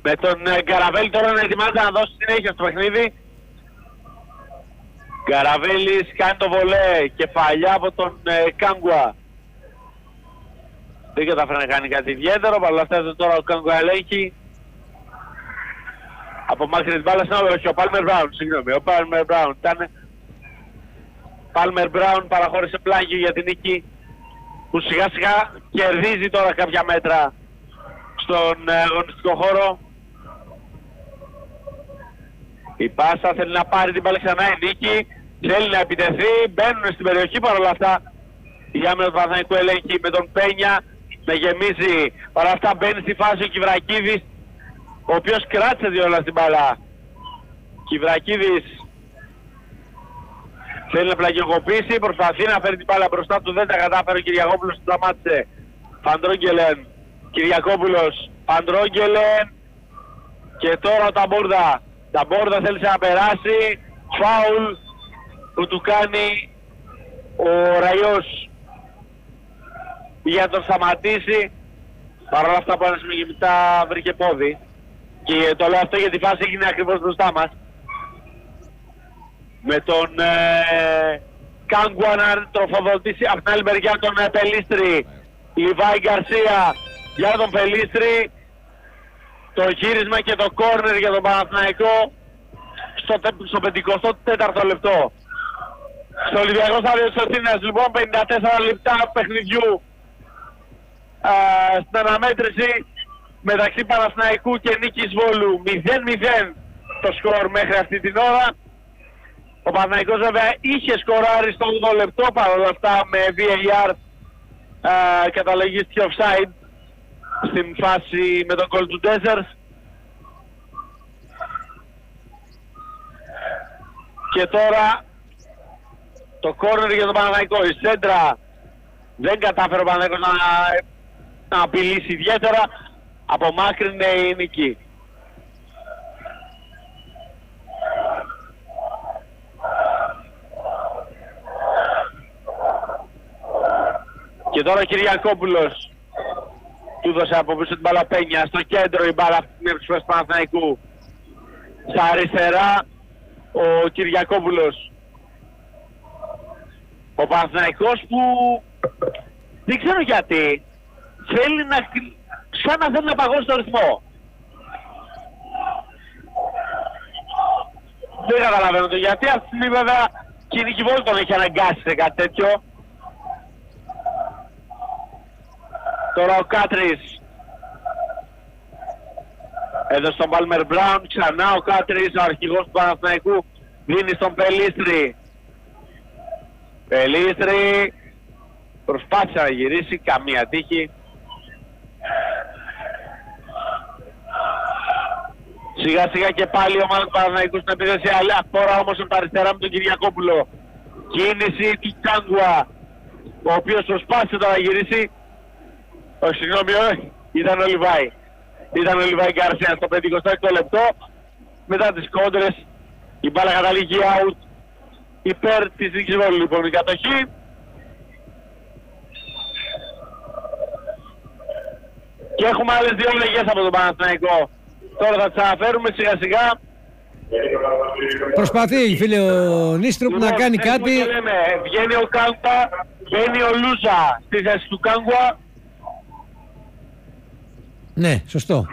Με τον Γκαραβέλη τώρα να ετοιμάζεται να δώσει συνέχεια στο παιχνίδι. Γκαραβέλης κάνει το βολέ, κεφαλιά από τον Κάγκουα. Δεν κατάφερε να κάνει κάτι ιδιαίτερο, παρ' όλα αυτά τώρα ο Κάγκουα ελέγχει. Από μάκρη της μπάλας, όχι, ο Πάλμερ Μπράουν, συγγνώμη, ο Πάλμερ Μπράουν ήταν. Πάλμερ Μπράουν παραχώρησε πλάγιο για την νίκη, που σιγά σιγά κερδίζει τώρα κάποια μέτρα στον αγωνιστικό χώρο. Η πάσα θέλει να πάρει την μπάλα ξανά, η νίκη θέλει να επιτεθεί, μπαίνουν στην περιοχή, παρόλα αυτά η άμυνα του Παναθηναϊκού ελέγχει με τον Πένια να γεμίζει, παρά αυτά μπαίνει στη φάση ο Κιβρακίδης, ο οποίος κράτησε διόλα στην μπάλα. Κιβρακίδης θέλει να πλαγιοκοπήσει, προσπαθεί να φέρει την μπάλα μπροστά του, δεν τα κατάφερε ο Κυριακόπουλος, σταμάτησε. Φαντρόγγελεν, Κυριακόπουλος, Φαντρόγγελεν και τώρα ο Ταμπούρδα. Ταμπούρδα θέλησε να περάσει, φάουλ που του κάνει ο Ραϊός για να τον σταματήσει. Παρ' όλα αυτά από ένα σημείο και μετά βρήκε πόδι. Και το λέω αυτό γιατί η φάση έγινε ακριβώς μπροστά μας. Με τον Κάγκουα να τροφοδοτήσει από την άλλη μεριά τον Πελίστρη. Λιβάη Γκαρσία για τον Πελίστρη. Το γύρισμα και το κόρνερ για τον Παναθηναϊκό στο 54ο λεπτό. Στο Ολυμπιακό Στάδιο της Αθήνας, λοιπόν, 54 λεπτά παιχνιδιού στην αναμέτρηση μεταξύ Παναθηναϊκού και Νίκης Βόλου. 0-0 το σκορ μέχρι αυτή την ώρα. Ο Παναθηναϊκός βέβαια είχε σκοράρει στο 8 λεπτό, παρόλα αυτά με VAR καταλογίστηκε offside στην φάση με τον goal του Ντέζερς. Και τώρα το κόρνερ για τον Παναθηναϊκό. Η σέντρα δεν κατάφερε ο Παναθηναϊκός να απειλήσει ιδιαίτερα. Απομάκρυνε η νίκη. Και τώρα ο Κυριακόπουλος του έδωσε από πίσω την μπάλα Πένια. Στο κέντρο η μπάλα αυτή την έψη του Παναθηναϊκού. Στα αριστερά ο Κυριακόπουλος. Ο Παναθηναϊκός που δεν ξέρω γιατί θέλει να, σαν να θέλει να παγώσει το ρυθμό. Δεν καταλαβαίνω το γιατί. Αυτή τη στιγμή βέβαια και η Νίκη Βόλου τον έχει αναγκάσει σε κάτι τέτοιο. Τώρα ο Κάτρης εδώ στον Πάλμερ Μπράουν, ξανά ο Κάτρης, ο αρχηγός του Παναθηναϊκού, δίνει στον Πελίστρη. Πελίστρη προσπάθησε να γυρίσει, καμία τύχη. Σιγά σιγά και πάλι η ομάδα του Παναθηναϊκού στην επίθεση, αλλά τώρα όμως από τα αριστερά με τον Κυριακόπουλο. Κίνηση του Κάγκουα, ο οποίος προσπάθησε τώρα να γυρίσει. Όχι, συγγνώμη, ήταν ο Λιβάη. Ήταν ο Λιβάη Γκαρσία στο 56ο λεπτό. Μετά τις κόντρες η μπάλα καταλήγει out υπέρ της Νίκης Βόλου. Λοιπόν, η κατοχή. Και έχουμε άλλες δύο λεγές από τον Παναθηναϊκό. Τώρα θα τις αναφέρουμε σιγά σιγά. Προσπαθεί, φίλε, ο Νίστρουπ να κάνει κάτι. Βγαίνει ο Κάγκουα, μπαίνει ο Λούζα στη θέση του Κάγκουα. Ναι, σωστό.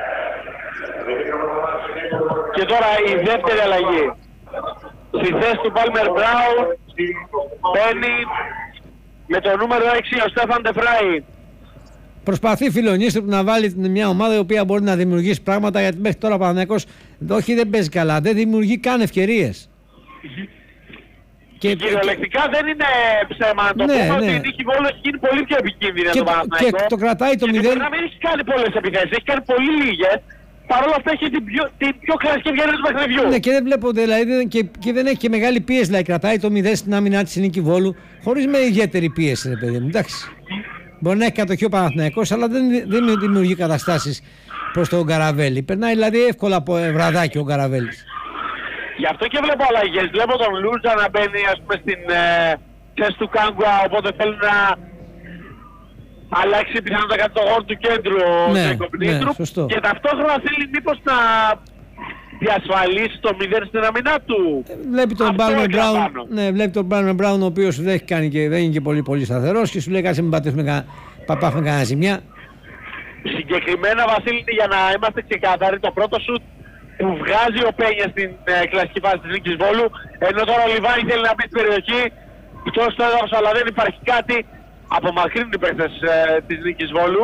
Και τώρα η δεύτερη αλλαγή. Στη θέση του Πάλμερ Μπράουν μπαίνει με το νούμερο 6 ο Στέφαν Ντεφράι. Προσπαθεί, φίλε, ο Νίστρουπ να βάλει μια ομάδα η οποία μπορεί να δημιουργήσει πράγματα, γιατί μέχρι τώρα ο Παναθηναϊκός όχι δεν παίζει καλά, δεν δημιουργεί καν ευκαιρίες. Και κυριολεκτικά δεν είναι ψέμα να το πούμε ότι η Νίκη Βόλου έχει γίνει πολύ πιο επικίνδυνη από τον Παναθηναϊκό. Και το κρατάει το 0. Και δεν έχει κάνει πολλές επιθέσεις, έχει κάνει πολύ λίγες. Παρ' όλα αυτά έχει την πιο κλασική ευκαιρία του παιχνιδιού. Ναι, και δεν βλέπω, δηλαδή, και δεν έχει και μεγάλη πίεση. Δηλαδή, κρατάει το 0 στην άμυνά της η Νίκη Βόλου, χωρίς με ιδιαίτερη πίεση, ρε παιδί μου. Εντάξει. Μπορεί να έχει κατοχή ο Παναθηναϊκός, αλλά δεν δημιουργεί καταστάσεις προς τον Γκαραβέλη. Περνάει δηλαδή εύκολα από βραδάκι ο Γκαραβέλης. Γι' αυτό και βλέπω αλλαγές. Βλέπω τον Λούτζα να μπαίνει, ας πούμε, στην θέση του Κάγκουα, οπότε θέλουν αλλάξει πιθανότατα κάτι το χώρο του κέντρου ο Νικοπνίτρου και ταυτόχρονα θέλει μήπως να διασφαλίσει το 0 στην αμυνά του. Βλέπει τον Palmer Brown, βλέπει τον Palmer Brown, ο οποίος δεν είναι και πολύ σταθερός και σου λέει κάτσε μην παπάθουμε κανένα ζημιά. Συγκεκριμένα, Βασίλη, για να είμαστε ξεκάθαροι, το πρώτο σουτ που βγάζει ο Πένια στην κλασική φάση της Νίκης Βόλου, ενώ τώρα ο Λιβάη θέλει να μπει στην περιοχή, εκτός του έδαφους, αλλά δεν υπάρχει κάτι, απομακρύνουν οι παίκτες της Νίκης Βόλου.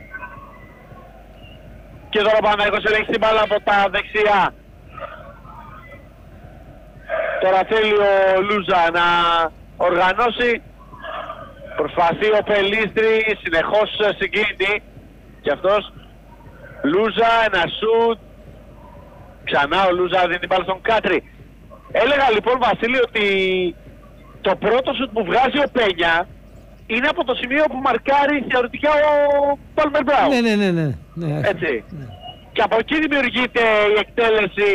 Και τώρα ο Παναθηναϊκός ελέγχει την μπάλα από τα δεξιά. Τώρα θέλει ο Λούζα να οργανώσει. Προσπαθεί ο Πελίστρη, συνεχώς συγκλίνει και αυτός. Λούζα, ένα σουτ. Ξανά ο Λούζα δίνει την μπάλα στον Κάτρι. Έλεγα λοιπόν, Βασίλη, ότι το πρώτο σουτ που βγάζει ο Πένια είναι από το σημείο που μαρκάρει θεωρητικά ο Palmer Brown. Ναι. Έτσι. Ναι. Και από εκεί δημιουργείται η εκτέλεση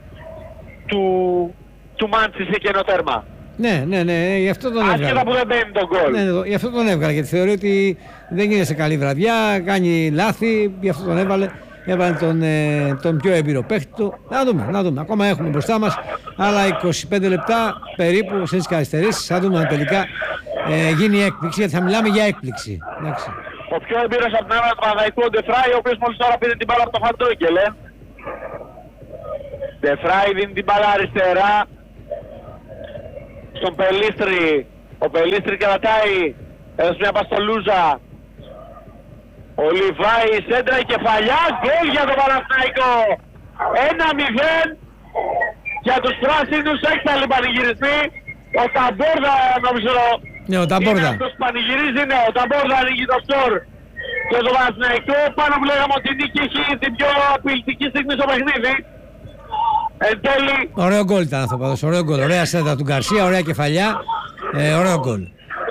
του Μάντσι σε κενό τέρμα. Ναι, γι' αυτό τον έβγαλε. Άσχετα που δεν μπαίνει τον γκολ. Ναι, γι' αυτό τον έβγαλε, γιατί θεωρεί ότι δεν είναι σε καλή βραδιά, κάνει λάθη, γι' αυτό τον έβαλε. Έβαλε τον πιο έμπειρο παίχτη του. Να δούμε. Ακόμα έχουμε μπροστά μας άλλα 25 λεπτά περίπου σε τις καθυστερήσεις. Θα δούμε αν τελικά γίνει η έκπληξη, γιατί θα μιλάμε για έκπληξη. Εντάξει. Ο πιο έμπειρος από την άμυνα του Παναθηναϊκού, ο Ντεφράι, ο οποίος μόλις τώρα πήρε την μπάλα από το Φαντρόγκελε. Ντεφράι δίνει την μπάλα αριστερά στον Πελίστρη. Ο Πελίστρη κρατάει, έδωσε μια πάση στο Λούζα. Ο Λιβάη, σέντρα, η κεφαλιά, γκολ για τον Παναθηναϊκό. 1-0 για τους πράσινους, έξαλλοι πανηγυρισμοί. Ο Ταμπόρδα, νομίζω, ναι, ο Ταμπόρδα. είναι αυτός που πανηγυρίζει, ναι, ο Ταμπόρδα ανοίγει το σκορ και το Παναθηναϊκό. Πάνω που λέγαμε ότι η νίκη έχει την πιο απειλητική στιγμή στο παιχνίδι. Εν τέλει... Ωραίο γκολ ήταν αυτό πάντως, ωραίο γκολ. Ωραία σέντρα του Γκαρσία, ωραία κεφαλιά, ωραίο γκολ.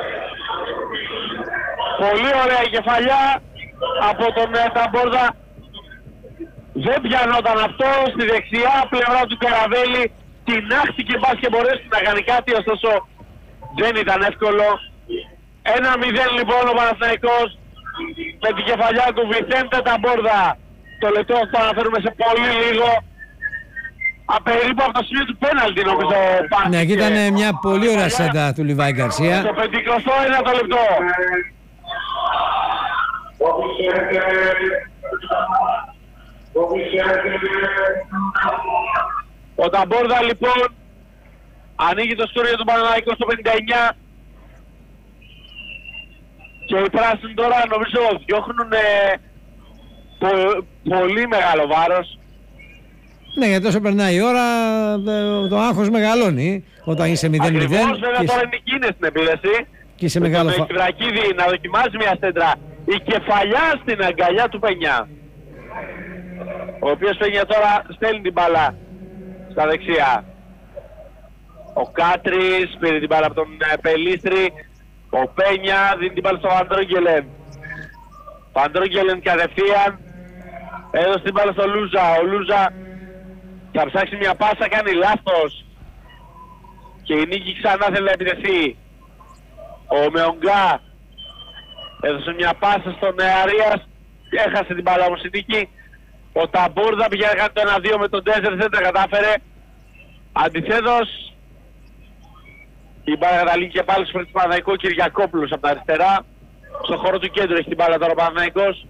Πολύ ωραία κεφαλιά από τον Ταμπόρδα. Δεν πιανόταν αυτό, στη δεξιά πλευρά του Καραβέλη τεινάχτηκε μπας και μπορέσει να κάνει κάτι, ωστόσο δεν ήταν εύκολο. 1-0 λοιπόν ο Παναθηναϊκός με την κεφαλιά του Βιθέντε Ταμπόρδα. Το λεπτό αυτό αναφέρουμε σε πολύ λίγο. Περίπου από το σημείο του πέναλτι νομίζω. Ναι, και ήταν μια πολύ ωραία σέντα του Λιβάη Γκαρσία. Το 51 λεπτό. Ο Ταμπόρδα λοιπόν ανοίγει το σκορ για τον Παναθηναϊκό στο 59 και οι πράσινοι τώρα νομίζω διώχνουν πολύ μεγάλο βάρος. Ναι, γιατί όσο περνάει η ώρα το άγχος μεγαλώνει όταν είσαι 0-0. Ακριβώς, βέβαια τώρα είναι εκείνες στην επίδεση. Και είσαι μεγάλο φα... να δοκιμάζει μια σέντρα. Η κεφαλιά στην αγκαλιά του Πενιά. Ο οποίος Πενιά τώρα στέλνει την μπάλα στα δεξιά. Ο Κάτρις πήρε την μπάλα από τον Πελίστρη. Ο Πένια δίνει την μπάλα στο Φαντρόγκελεν. Φαντρόγκελεν κατευθείαν έδωσε την μπάλα στο Λούζα. Ο Λούζα θα ψάξει μια πάσα, κάνει λάθος. Και η νίκη ξανά θέλει να επιτεθεί. Ο Μεονγκά έδωσε μια πάσα στον Αρίας. Έχασε την μπάλα όμως η νίκη. Ο Ταμπούρδα πήγε να κάνει το 1-2 με τον Ντέζερ, δεν τα κατάφερε. Αντιθέτως η μπάλα καταλήγει και πάλι στο Παναθηναϊκό. Κυριακόπουλος από τα αριστερά. Στο χώρο του κέντρου έχει την μπάλα τώρα ο Παναθηναϊκός.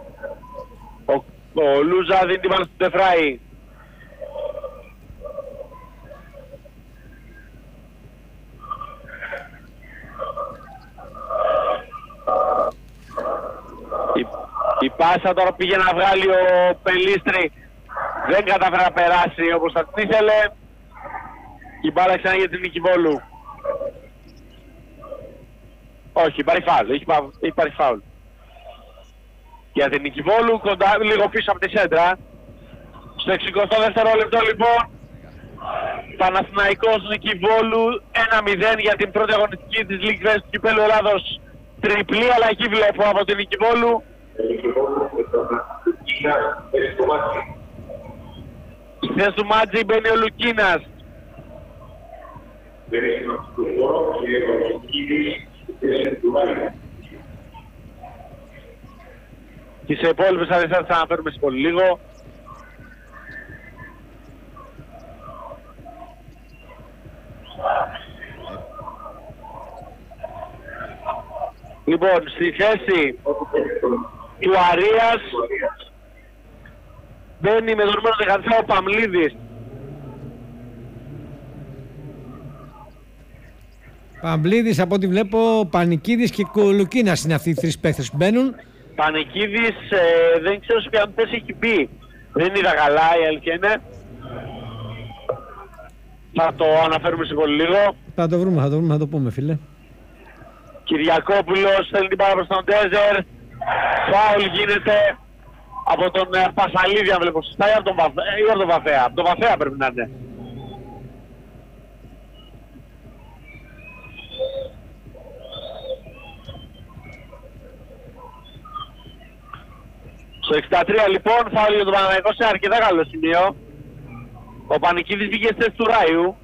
Ο Λούζα δίνει την μπάλα στον Ντεφράι. Η πάσα τώρα πήγε να βγάλει ο Πελίστρη. Δεν κατάφερε να περάσει όπως θα την ήθελε. Η μπάλα ξανά για την Νίκη Βόλου. Όχι, υπάρχει φάουλ. Υπάρχει φάουλ. Για την Νίκη Βόλου, κοντά, λίγο πίσω από τη σέντρα. Στο 62ο λεπτό λοιπόν, Παναθηναϊκός Νίκη Βόλου 1-0 για την πρώτη αγωνιστική της League West του Κυπέλλου Ελλάδος. Τριπλή αλλαγή βλέπω από την Νίκη Βόλου. Στη θέση του Μάτζη μπαίνει ο Λουκίνας. Τις υπόλοιπες αριστερές θα αναφέρουμε σε πολύ λίγο. Λοιπόν, στη θέση του Αρίας μπαίνει με το νούμερο 17 ο Παμλίδης. Παμλίδης, από ό,τι βλέπω, Πανικίδης και Κολουκίνας είναι αυτοί οι τρεις παίχτες που μπαίνουν. Πανικίδης δεν ξέρω σε ποια θέση έχει μπει. Δεν είδα καλά, η αλήθεια είναι. Θα το αναφέρουμε σε πολύ λίγο. Θα το βρούμε, θα το πούμε, φίλε. Κυριακόπουλος θέλει την πάρα προς τον Ντέζερ. Φάουλ γίνεται από τον Πασαλίδη, αν βλέπω σωστά, ή από τον Βαφέα. Από τον Βαφέα πρέπει να είναι. Στο 63 λοιπόν, φάουλ για τον Παναθηναϊκό σε αρκετά καλό σημείο. Ο Πανικίδης βγήκε στη θέση του Ράιου.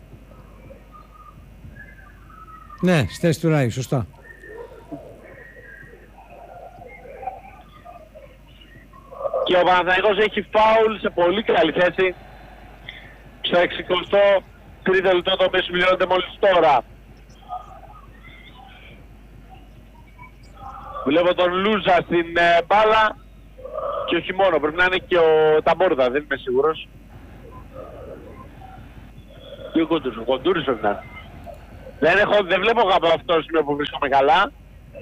Ναι, στη θέση του Ράιου, σωστά. Και ο Παναθηναϊκός έχει φάουλ σε πολύ καλή θέση. Στο 63ο λεπτό το οποίο συμπληρώνεται μόλις τώρα. Βλέπω τον Λούζα στην μπάλα. Και όχι μόνο, πρέπει να είναι και ο Ταμπόρδα, δεν είμαι σίγουρος. Και ο Κοντούρης πρέπει να είναι. Δεν βλέπω από αυτό το σημείο που βρίσκομαι καλά.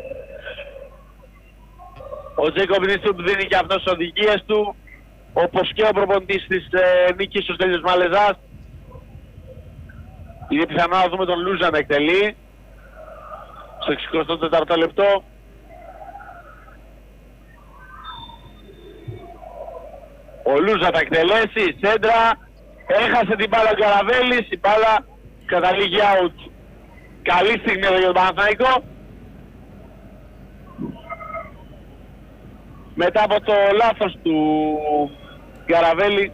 Ο Τζέικοπ Νίστρουπ δίνει και αυτός τις οδηγίες του, όπως και ο προπονητής της νίκης, ο Στέλιος Μαλεζάς. Είναι πιθανό να δούμε τον Λούζα να εκτελεί στο 64ο λεπτό. Ο Λούζα θα εκτελέσει, σέντρα, έχασε την μπάλα ο Καραβέλης, η μπάλα καταλήγει out. Καλή στιγμή εδώ για τον Παναθηναϊκό. Μετά από το λάθος του Καραβέλη,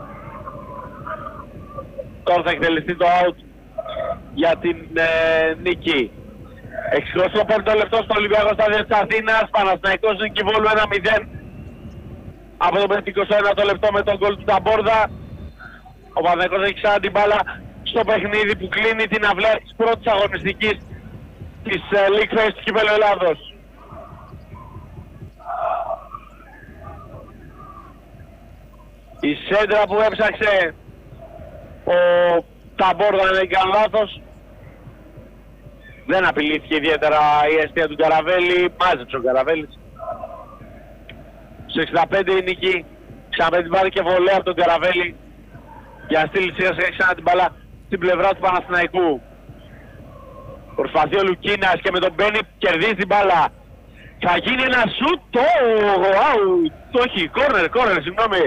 τώρα θα εκτελεστεί το out για την νίκη. 65ο λεπτό στο Ολυμπιακό Στάδιο της Αθήνας, Παναθηναϊκός νίκη Βόλου 1-0. Από το 51ο λεπτό με τον γκολ του Ταμπόρδα. Ο Παναθηναϊκός έχει ξανά την μπάλα στο παιχνίδι που κλείνει την αυλαία της πρώτης αγωνιστικής της League Phase του Κυπέλλου Ελλάδος. Η σέντρα που έψαξε ο Ταμπόρδα, αν δεν κάνω λάθος, δεν απειλήθηκε ιδιαίτερα η αιστεία του Καραβέλη, μάζεψε ο Καραβέλης. Στο 65 η νίκη, ξαναπέτει την μπάλα και βολέα από τον Καραβέλη για να στείλει σιγά σιγά ξανά την μπάλα στην πλευρά του Παναθηναϊκού. Προσπαθεί ο Λουκίνας και με τον Μπένι κερδίζει την μπάλα. Θα γίνει ένα σουτ, όχι, κόρνερ, συγγνώμη.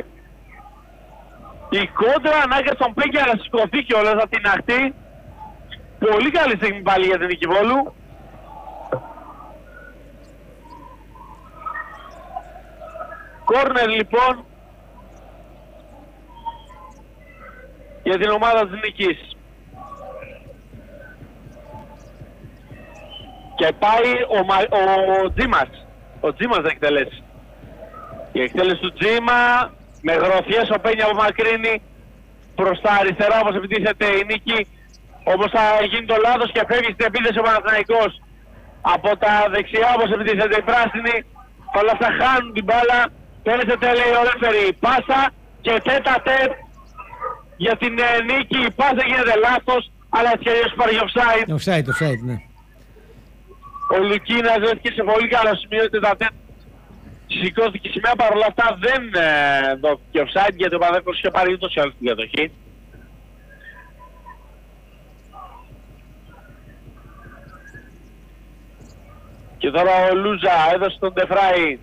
Η κόντρα ανάγκασε τον Πέγκια να σηκωθεί κιόλας από την ακτή. Πολύ καλή στιγμή πάλι για την νίκη Βόλου. Κόρνερ λοιπόν για την ομάδα της νίκης. Και πάει ο Τζίμας. Ο Τζίμας θα εκτελέσει. Η εκτέλεση του Τζίμα με γροθιές ο Πένια από μακρύνει προς τα αριστερά όπως επιτίθεται η νίκη. Όπως θα γίνει το λάθος και φεύγει στην επίθεση ο Παναθηναϊκός. Από τα δεξιά όπως επιτίθεται η πράσινη. Όλα αυτά χάνουν την μπάλα. Παίρνεται τέλεια ολεύθερη πάσα και τέτα τέτ για την νίκη. Η πάσα γίνεται λάθος, αλλά έτσι αλλιώς υπάρχει offside, ναι. Ο Λουκίνας βρέθηκε σε πολύ καλό σημείο, τέτα τέτ. Σηκώθηκε σημαία, παρόλα αυτά δεν δόθηκε offside γιατί ο Παναθηναϊκός είχε πάρει ούτως ή άλλως την κατοχή. Και τώρα ο Λούζα έδωσε τον Ντεφράι.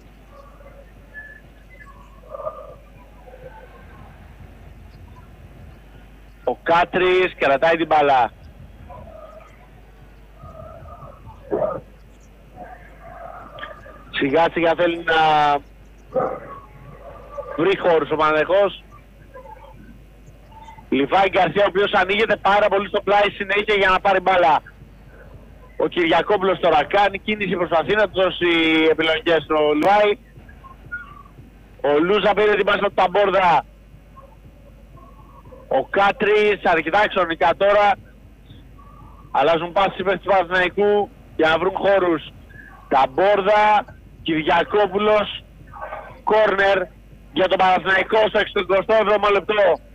Ο Κάτρης κρατάει την μπάλα. Σιγά σιγά θέλει να βρει χώρους ο Παναθηναϊκός. Λιβάη Γκαρσία ο οποίος ανοίγεται πάρα πολύ στο πλάι συνέχεια για να πάρει μπάλα. Ο Κυριακόπουλος τώρα κάνει κίνηση, προσπαθεί να του δώσει επιλογές στο Λιβάη. Ο Λούζα πήρε την πάσα του Ταμπόρδα. Ο Κάτρης αρκετά ξωνικά τώρα. Αλλάζουν πάση υπέρ του Παναθηναϊκού για να βρουν χώρους. Ταμπόρδα, Κυριακόπουλος, κόρνερ για τον Παναθηναϊκό στο 67ο λεπτό.